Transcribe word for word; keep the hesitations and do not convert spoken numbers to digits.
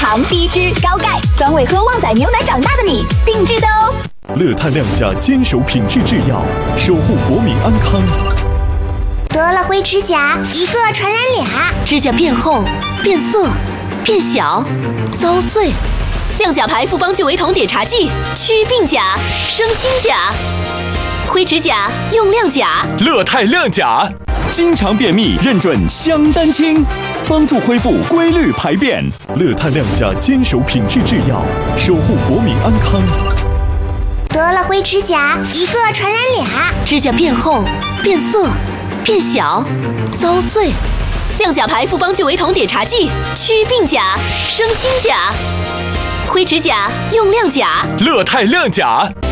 糖、低脂、高钙，专为喝旺仔牛奶长大的你定制的哦。 乐泰亮价坚守品质制药，守护国民安康。 得了灰指甲，一个传染俩， 指甲变厚、变色、变小、遭碎。亮甲牌复方聚维酮碘茶剂，祛病甲，生新甲。灰指甲用亮甲， 乐泰亮甲，经常便秘认准香丹清，帮助恢复规律排便。 乐泰亮价坚守品质制药，守护国民安康。 得了灰指甲，一个传染俩， 指甲变厚、变色、变小、遭碎。亮甲牌复方聚维酮碘茶剂，祛病甲，生新甲。灰指甲用亮甲， 乐泰亮甲。